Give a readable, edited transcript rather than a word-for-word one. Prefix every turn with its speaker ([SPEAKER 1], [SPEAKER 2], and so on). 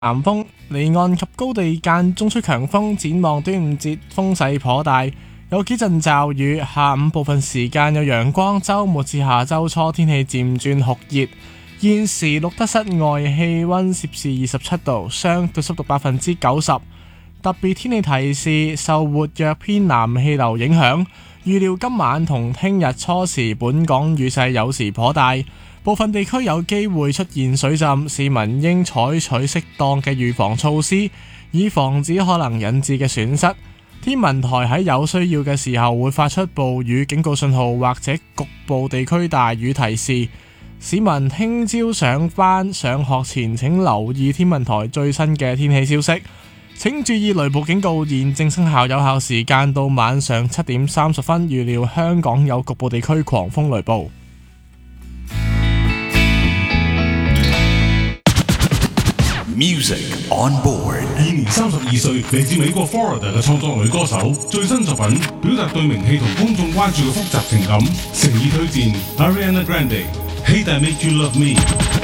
[SPEAKER 1] 南風，離岸及高地間中吹強風。展望端午節風勢頗大，有幾陣驟雨，下午部分時間有陽光。週末至下週初天氣漸轉酷熱。現時錄得室外氣溫攝氏27度，相對濕度90%。特別天氣提示，受活躍偏南氣流影響，預料今晚同聽日初時本港雨勢有時頗大，部分地區有機會出現水浸，市民應採取適當嘅預防措施，以防止可能引致嘅損失。天文台喺有需要嘅時候會發出暴雨警告信號或者局部地區大雨提示。市民聽朝上班上學前請留意天文台最新嘅天氣消息。請注意雷暴警告現正生效，有效時間到晚上7點30分。預料香港有局部地區狂風雷暴。
[SPEAKER 2] Music on board。
[SPEAKER 3] 現年32歲，嚟自美國 Florida 嘅創作女歌手，最新作品表達對名氣同公眾關注嘅複雜情感，誠意推薦 Ariana Grande。Hate I Make You Love Me。